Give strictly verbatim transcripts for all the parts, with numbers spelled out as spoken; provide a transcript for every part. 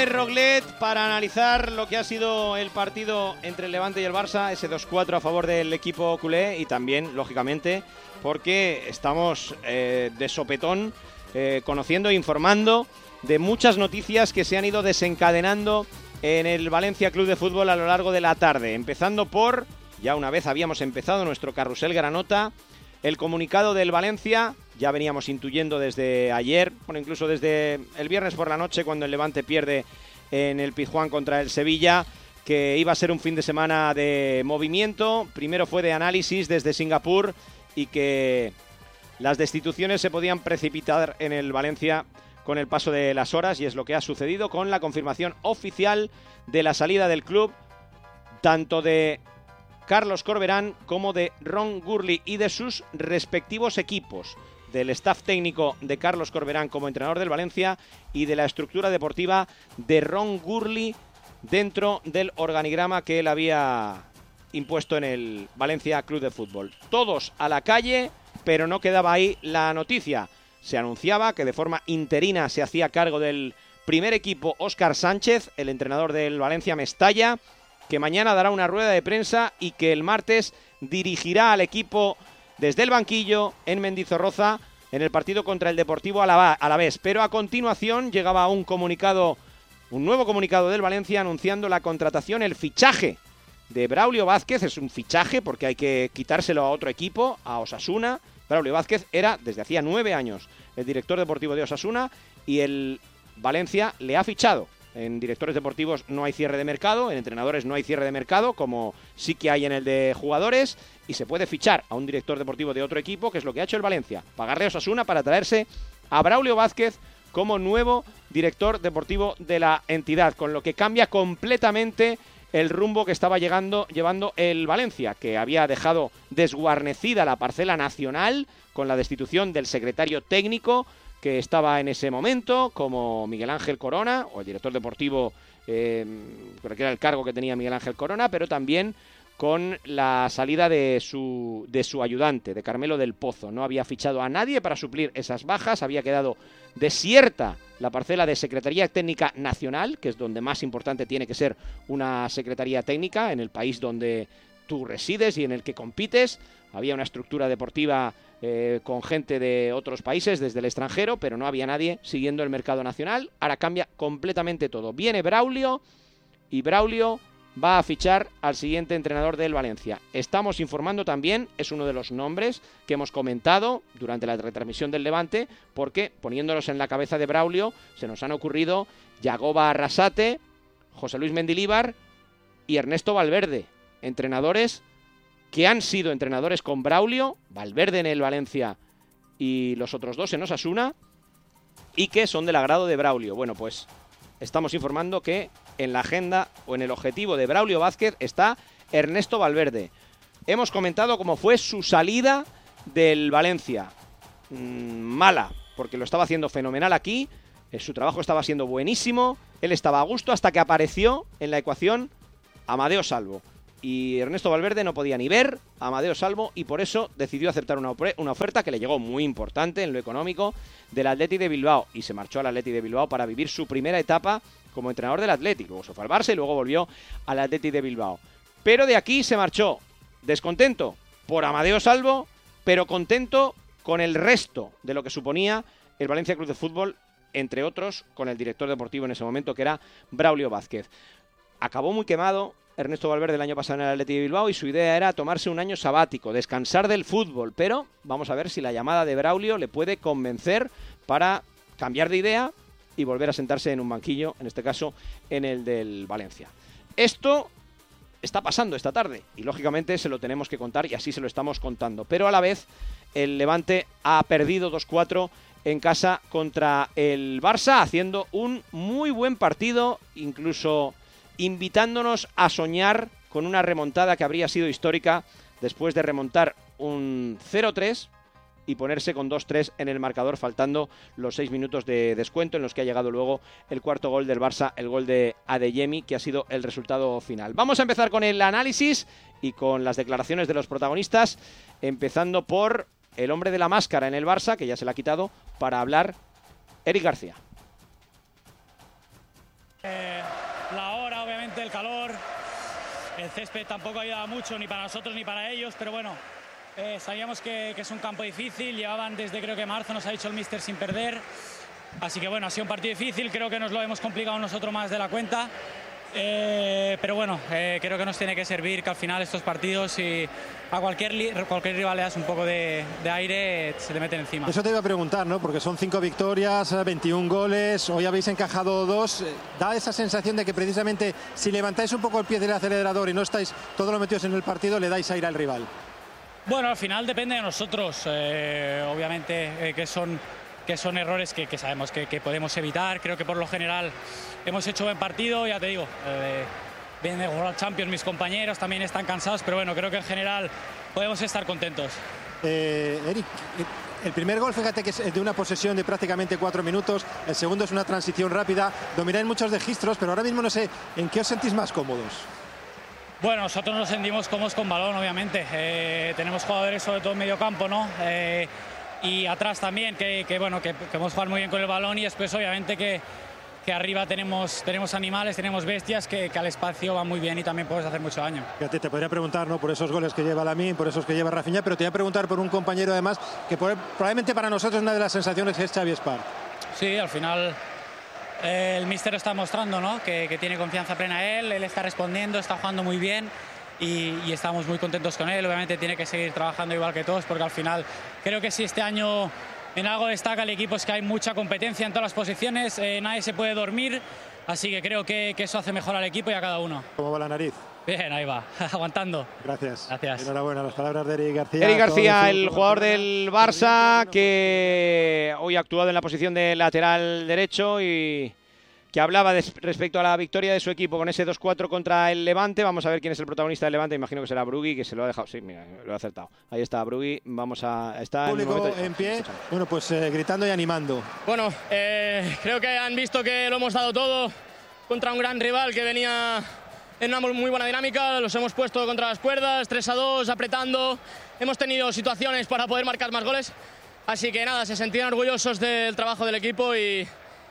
Pérez Roglet para analizar lo que ha sido el partido entre el Levante y el Barça, ese dos cuatro a favor del equipo culé, y también, lógicamente, porque estamos eh, de sopetón eh, conociendo e informando de muchas noticias que se han ido desencadenando en el Valencia Club de Fútbol a lo largo de la tarde, empezando por, ya una vez habíamos empezado nuestro carrusel granota, el comunicado del Valencia. Ya veníamos intuyendo desde ayer, bueno, incluso desde el viernes por la noche, cuando el Levante pierde en el Pizjuán contra el Sevilla, que iba a ser un fin de semana de movimiento. Primero fue de análisis desde Singapur y que las destituciones se podían precipitar en el Valencia con el paso de las horas, y es lo que ha sucedido con la confirmación oficial de la salida del club, tanto de Carlos Corberán como de Ron Gurley y de sus respectivos equipos, del staff técnico de Carlos Corberán como entrenador del Valencia y de la estructura deportiva de Ron Gurley dentro del organigrama que él había impuesto en el Valencia Club de Fútbol. Todos a la calle, pero no quedaba ahí la noticia. Se anunciaba que de forma interina se hacía cargo del primer equipo Óscar Sánchez, el entrenador del Valencia Mestalla, que mañana dará una rueda de prensa y que el martes dirigirá al equipo desde el banquillo en Mendizorroza en el partido contra el Deportivo Alavés. Pero a continuación llegaba un comunicado, un nuevo comunicado del Valencia anunciando la contratación, el fichaje de Braulio Vázquez. Es un fichaje porque hay que quitárselo a otro equipo, a Osasuna. Braulio Vázquez era desde hacía nueve años el director deportivo de Osasuna y el Valencia le ha fichado. En directores deportivos no hay cierre de mercado, en entrenadores no hay cierre de mercado, como sí que hay en el de jugadores, y se puede fichar a un director deportivo de otro equipo, que es lo que ha hecho el Valencia, pagarle a Osasuna para traerse a Braulio Vázquez como nuevo director deportivo de la entidad, con lo que cambia completamente el rumbo que estaba llegando, llevando el Valencia, que había dejado desguarnecida la parcela nacional con la destitución del secretario técnico que estaba en ese momento, como Miguel Ángel Corona, o el director deportivo, eh, creo que era el cargo que tenía Miguel Ángel Corona, pero también con la salida de su, de su ayudante, de Carmelo del Pozo. No había fichado a nadie para suplir esas bajas, había quedado desierta la parcela de Secretaría Técnica Nacional, que es donde más importante tiene que ser una Secretaría Técnica, en el país donde tú resides y en el que compites. Había una estructura deportiva eh, con gente de otros países, desde el extranjero, pero no había nadie siguiendo el mercado nacional. Ahora cambia completamente todo. Viene Braulio y Braulio va a fichar al siguiente entrenador del Valencia. Estamos informando también, es uno de los nombres que hemos comentado durante la retransmisión del Levante, porque poniéndolos en la cabeza de Braulio se nos han ocurrido Yagoba Arrasate, José Luis Mendilíbar y Ernesto Valverde, entrenadores que han sido entrenadores con Braulio, Valverde en el Valencia y los otros dos en Osasuna, y que son del agrado de Braulio. Bueno, pues estamos informando que en la agenda o en el objetivo de Braulio Vázquez está Ernesto Valverde. Hemos comentado cómo fue su salida del Valencia. Mm, mala, porque lo estaba haciendo fenomenal aquí, eh, su trabajo estaba siendo buenísimo, él estaba a gusto hasta que apareció en la ecuación Amadeo Salvo. Y Ernesto Valverde no podía ni ver a Amadeo Salvo y por eso decidió aceptar una, una oferta que le llegó muy importante en lo económico del Athletic de Bilbao, y se marchó al Athletic de Bilbao para vivir su primera etapa como entrenador del Athletic. Luego se fue al Barça y luego volvió al Athletic de Bilbao. Pero de aquí se marchó descontento por Amadeo Salvo, pero contento con el resto de lo que suponía el Valencia Club de Fútbol, entre otros con el director deportivo en ese momento, que era Braulio Vázquez. Acabó muy quemado Ernesto Valverde el año pasado en el Athletic de Bilbao y su idea era tomarse un año sabático, descansar del fútbol, pero vamos a ver si la llamada de Braulio le puede convencer para cambiar de idea y volver a sentarse en un banquillo, en este caso en el del Valencia. Esto está pasando esta tarde y lógicamente se lo tenemos que contar y así se lo estamos contando, pero a la vez el Levante ha perdido dos cuatro en casa contra el Barça, haciendo un muy buen partido, incluso invitándonos a soñar con una remontada que habría sido histórica después de remontar un cero tres y ponerse con dos tres en el marcador, faltando los seis minutos de descuento en los que ha llegado luego el cuarto gol del Barça, el gol de Adeyemi, que ha sido el resultado final. Vamos a empezar con el análisis y con las declaraciones de los protagonistas, empezando por el hombre de la máscara en el Barça, que ya se la ha quitado, para hablar Eric García. el calor, el césped tampoco ayudaba mucho, ni para nosotros ni para ellos, pero bueno, eh, sabíamos que, que es un campo difícil, llevaban desde creo que marzo, nos ha dicho el míster, sin perder, así que bueno, ha sido un partido difícil, creo que nos lo hemos complicado nosotros más de la cuenta. Eh, pero bueno, eh, creo que nos tiene que servir que al final estos partidos, si a cualquier, cualquier rival le das un poco de, de aire, se te meten encima. Eso te iba a preguntar, ¿no? Porque son cinco victorias, veintiún goles, hoy habéis encajado dos. Da esa sensación de que precisamente si levantáis un poco el pie del acelerador y no estáis todos los metidos en el partido, le dais aire al rival. Bueno, al final depende de nosotros, eh, obviamente eh, que son... que son errores que, que sabemos que, que podemos evitar. Creo que por lo general hemos hecho buen partido, ya te digo, eh, vienen de World Champions mis compañeros, también están cansados, pero bueno, creo que en general podemos estar contentos. Eh, Eric, el primer gol, fíjate que es de una posesión de prácticamente cuatro minutos, el segundo es una transición rápida, domináis muchos registros, pero ahora mismo no sé, ¿en qué os sentís más cómodos? Bueno, nosotros nos sentimos cómodos con balón, obviamente. Eh, tenemos jugadores sobre todo en medio campo, ¿no? Eh, y atrás también, que, que bueno, que, que podemos jugar muy bien con el balón, y después obviamente que, que arriba tenemos, tenemos animales, tenemos bestias que, que al espacio van muy bien y también puedes hacer mucho daño. Fíjate, te podría preguntar, ¿no?, por esos goles que lleva Lamine, por esos que lleva Rafinha, pero te voy a preguntar por un compañero además que por, probablemente para nosotros una de las sensaciones es Xavi Espart. Sí, al final eh, el míster está mostrando, ¿no?, que, que tiene confianza plena él, él está respondiendo, está jugando muy bien. Y, y estamos muy contentos con él. Obviamente tiene que seguir trabajando igual que todos, porque al final creo que si este año en algo destaca el equipo es que hay mucha competencia en todas las posiciones, eh, nadie se puede dormir, así que creo que, que eso hace mejor al equipo y a cada uno. ¿Cómo va la nariz? Bien, ahí va, aguantando. Gracias. Gracias. Enhorabuena, las palabras de Eric García. Eric García, el jugador del Barça, que hoy ha actuado en la posición de lateral derecho y que hablaba de, respecto a la victoria de su equipo con ese dos cuatro contra el Levante. Vamos a ver quién es el protagonista del Levante. Imagino que será Brugui, que se lo ha dejado. Sí, mira, lo ha acertado. Ahí está Brugui. Vamos a... Está público en, momento... en pie. Bueno, pues eh, gritando y animando. Bueno, eh, creo que han visto que lo hemos dado todo contra un gran rival que venía en una muy buena dinámica. Los hemos puesto contra las cuerdas, tres a dos, apretando. Hemos tenido situaciones para poder marcar más goles. Así que nada, se sentían orgullosos del trabajo del equipo y...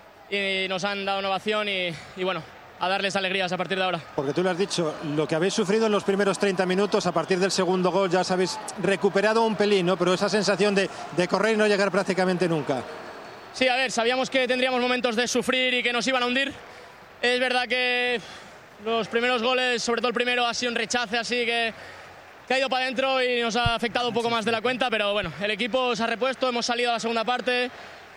y nos han dado una ovación y, y bueno, a darles alegrías a partir de ahora. Porque tú lo has dicho, lo que habéis sufrido en los primeros treinta minutos, a partir del segundo gol ya os habéis recuperado un pelín, ¿no? Pero esa sensación de, de correr y no llegar prácticamente nunca. Sí, a ver, sabíamos que tendríamos momentos de sufrir y que nos iban a hundir. Es verdad que los primeros goles, sobre todo el primero, ha sido un rechace así que, que ha ido para adentro y nos ha afectado un poco más de la cuenta, pero bueno, el equipo se ha repuesto, hemos salido a la segunda parte.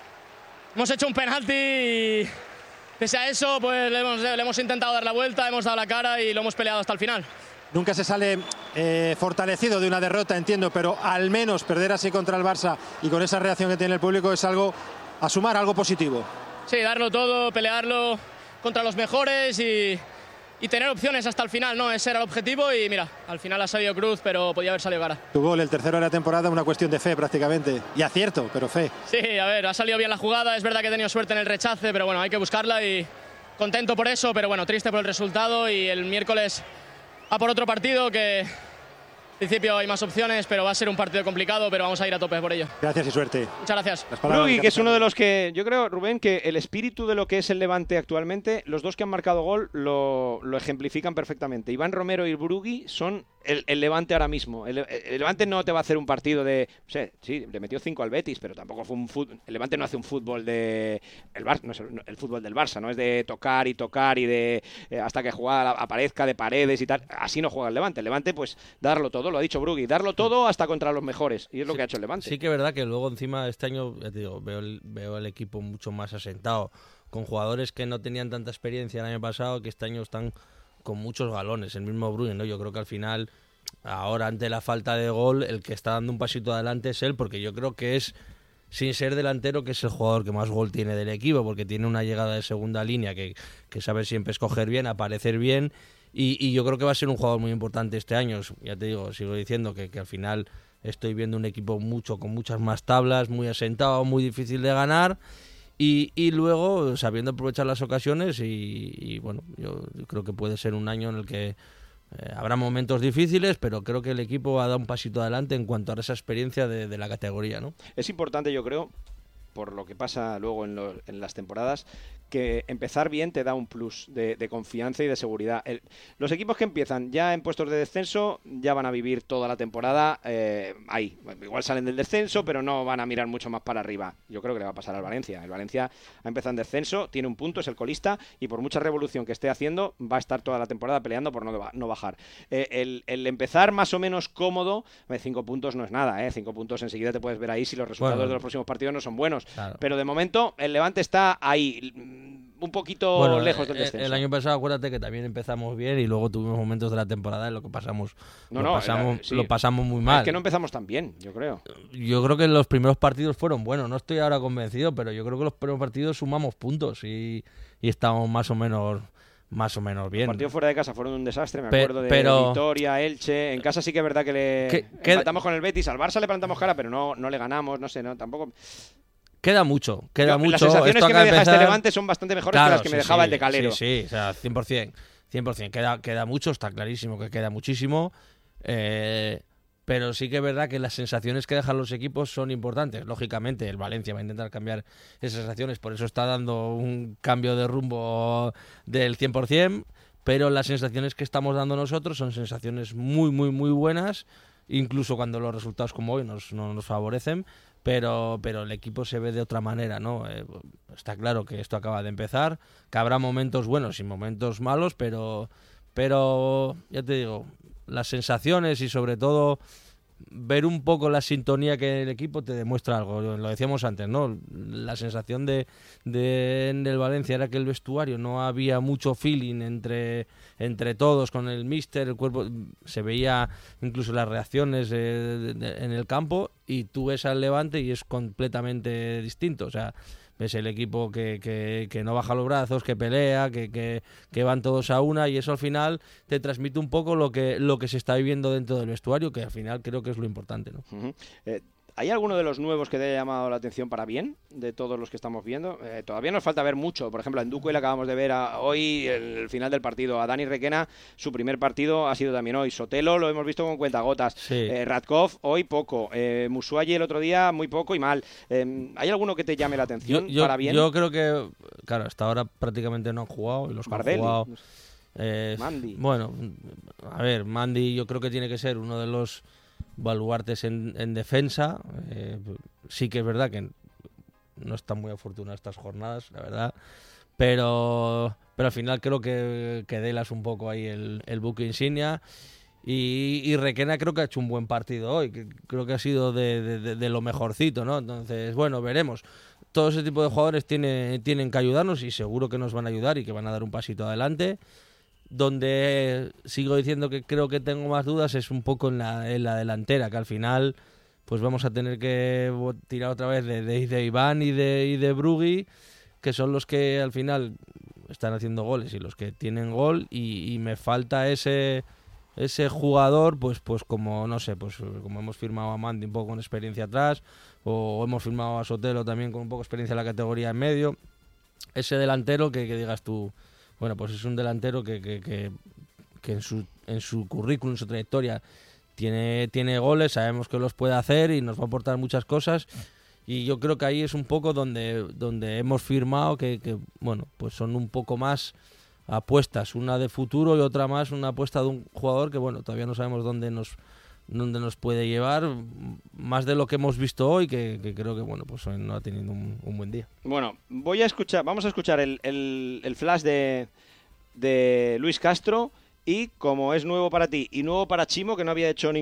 Hemos hecho un penalti y pese a eso pues le hemos, le hemos intentado dar la vuelta, hemos dado la cara y lo hemos peleado hasta el final. Nunca se sale eh, fortalecido de una derrota, entiendo, pero al menos perder así contra el Barça y con esa reacción que tiene el público es algo a sumar, algo positivo. Sí, darlo todo, pelearlo contra los mejores y, y tener opciones hasta el final, ¿no? Ese era el objetivo y mira, al final ha salido cruz, pero podía haber salido cara. Tu gol, el tercero de la temporada, una cuestión de fe prácticamente. Y acierto, pero fe. Sí, a ver, ha salido bien la jugada, es verdad que he tenido suerte en el rechace, pero bueno, hay que buscarla y contento por eso, pero bueno, triste por el resultado y el miércoles a por otro partido que... En principio hay más opciones, pero va a ser un partido complicado, pero vamos a ir a tope por ello. Gracias y suerte. Muchas gracias. Brugui, que es uno de los que, yo creo, Rubén, que el espíritu de lo que es el Levante actualmente, los dos que han marcado gol lo, lo ejemplifican perfectamente. Iván Romero y Brugui son el, el Levante ahora mismo. El, el Levante no te va a hacer un partido de, no sé, sí, le metió cinco al Betis, pero tampoco fue un fútbol. El Levante no hace un fútbol de, el, Bar, no es el, el fútbol del Barça, no es de tocar y tocar y de eh, hasta que jugada aparezca de paredes y tal. Así no juega el Levante. El Levante, pues, darlo todo, lo ha dicho Brugui, darlo todo hasta contra los mejores, y es lo sí, que ha hecho el Levante. Sí que es verdad que luego encima este año, ya te digo, veo el, veo el equipo mucho más asentado, con jugadores que no tenían tanta experiencia el año pasado, que este año están con muchos galones, el mismo Brugui, ¿no? Yo creo que al final, ahora ante la falta de gol, el que está dando un pasito adelante es él, porque yo creo que es, sin ser delantero, que es el jugador que más gol tiene del equipo, porque tiene una llegada de segunda línea que, que sabe siempre escoger bien, aparecer bien. Y, y yo creo que va a ser un jugador muy importante este año. Ya te digo, sigo diciendo que, que al final estoy viendo un equipo mucho con muchas más tablas, muy asentado, muy difícil de ganar y, y luego sabiendo aprovechar las ocasiones y, y bueno, yo creo que puede ser un año en el que eh, habrá momentos difíciles, pero creo que el equipo ha dado un pasito adelante en cuanto a esa experiencia de, de la categoría, ¿no? Es importante, yo creo, por lo que pasa luego en, lo, en las temporadas, que empezar bien te da un plus de, de confianza y de seguridad. El, los equipos que empiezan ya en puestos de descenso ya van a vivir toda la temporada eh, ahí. Igual salen del descenso, pero no van a mirar mucho más para arriba. Yo creo que le va a pasar al Valencia. El Valencia ha empezado en descenso, tiene un punto, es el colista, y por mucha revolución que esté haciendo, va a estar toda la temporada peleando por no, no bajar. Eh, el, el empezar más o menos cómodo, cinco puntos no es nada, ¿eh? Cinco puntos enseguida te puedes ver ahí si los resultados bueno, de los próximos partidos no son buenos. Claro. Pero de momento el Levante está ahí, un poquito bueno, lejos del descenso. El año pasado acuérdate que también empezamos bien y luego tuvimos momentos de la temporada en lo que pasamos, no, lo, no, pasamos la, sí. lo pasamos muy mal. Es que no empezamos tan bien, yo creo. Yo creo que los primeros partidos fueron buenos, no estoy ahora convencido, pero yo creo que los primeros partidos sumamos puntos y, y estamos más o menos... más o menos bien. Los partidos fuera de casa fueron un desastre, me Pe acuerdo de pero... Vitoria, Elche. En casa sí que es verdad que le ¿Qué, empatamos con el Betis, al Barça le plantamos cara, pero no, no le ganamos, no sé, no tampoco... Queda mucho, queda Yo, mucho. Las sensaciones Esto que me deja empezar... este Levante son bastante mejores claro, que las que sí, me dejaba sí, el de Calero. Sí, sí, o sea, cien por cien. cien por cien. Queda, queda mucho, está clarísimo que queda muchísimo. Eh... Pero sí que es verdad que las sensaciones que dejan los equipos son importantes. Lógicamente, el Valencia va a intentar cambiar esas sensaciones, por eso está dando un cambio de rumbo del cien por cien, pero las sensaciones que estamos dando nosotros son sensaciones muy, muy, muy buenas, incluso cuando los resultados como hoy nos, no nos favorecen, pero, pero el equipo se ve de otra manera, ¿no? Eh, está claro que esto acaba de empezar, que habrá momentos buenos y momentos malos, pero, pero ya te digo... las sensaciones y sobre todo ver un poco la sintonía que el equipo te demuestra algo. Lo decíamos antes, ¿no? La sensación de, de en el Valencia era que el vestuario no había mucho feeling entre, entre todos con el míster, el cuerpo, se veía incluso las reacciones eh, de, de, en el campo, y tú ves al Levante y es completamente distinto. O sea, ves el equipo que, que, que no baja los brazos, que pelea, que, que, que van todos a una, y eso al final te transmite un poco lo que, lo que se está viviendo dentro del vestuario, que al final creo que es lo importante, ¿no? Uh-huh. eh, ¿Hay alguno de los nuevos que te haya llamado la atención para bien, de todos los que estamos viendo? Eh, todavía nos falta ver mucho. Por ejemplo, a Nduku le acabamos de ver a, hoy el, el final del partido. A Dani Requena, su primer partido ha sido también hoy. Sotelo lo hemos visto con cuentagotas. Sí. Eh, Radkov, hoy poco. Eh, Musuayi el otro día muy poco y mal. Eh, ¿Hay alguno que te llame la atención yo, yo, para bien? Yo creo que, claro, hasta ahora prácticamente no han jugado. Y los que han jugado... Eh, Mandy. Bueno, a ver, Mandy yo creo que tiene que ser uno de los baluartes en, en defensa. Eh, sí que es verdad que no está muy afortunado estas jornadas, la verdad, pero pero al final creo que, que Dela es un poco ahí el, el buque insignia, y, y Requena creo que ha hecho un buen partido hoy, que creo que ha sido de, de, de lo mejorcito, ¿no? Entonces, bueno, veremos. Todo ese tipo de jugadores tiene, tienen que ayudarnos, y seguro que nos van a ayudar y que van a dar un pasito adelante. Donde sigo diciendo que creo que tengo más dudas es un poco en la, en la delantera, que al final pues vamos a tener que tirar otra vez de, de, de Iván y de, y de Brugui, que son los que al final están haciendo goles y los que tienen gol, y, y me falta ese ese jugador, pues pues como no sé, pues como hemos firmado a Mandy un poco con experiencia atrás, o hemos firmado a Sotelo también con un poco de experiencia en la categoría en medio, ese delantero que, que digas tú, bueno, pues es un delantero que, que, que, que en su en su currículum, en su trayectoria, tiene, tiene goles, sabemos que los puede hacer y nos va a aportar muchas cosas, y yo creo que ahí es un poco donde, donde hemos firmado que, que, bueno, pues son un poco más apuestas, una de futuro y otra más una apuesta de un jugador que, bueno, todavía no sabemos dónde nos dónde nos puede llevar, más de lo que hemos visto hoy, que, que creo que, bueno, pues no ha tenido un, un buen día. Bueno, voy a escuchar, vamos a escuchar el, el, el flash de, de Luis Castro, y como es nuevo para ti y nuevo para Chimo, que no había hecho ningún